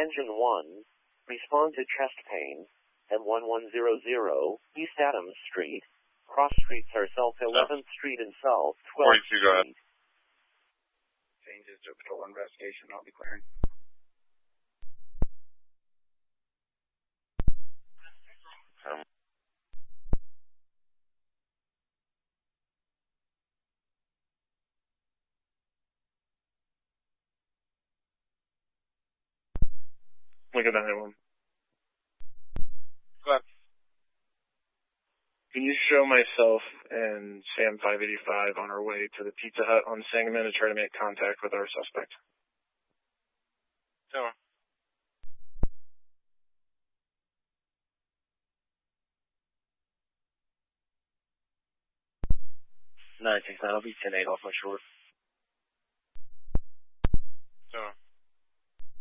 Engine 1, respond to chest pain, M1100, East Adams Street. Cross streets are South 11th Street and South 12th Street. Go ahead. Changes to patrol investigation, I'll be clearing. Look at that one. Go ahead. Can you show myself and Sam 585 on our way to the Pizza Hut on Sangamon to try to make contact with our suspect? Sure. I'll be 10-8 off my short.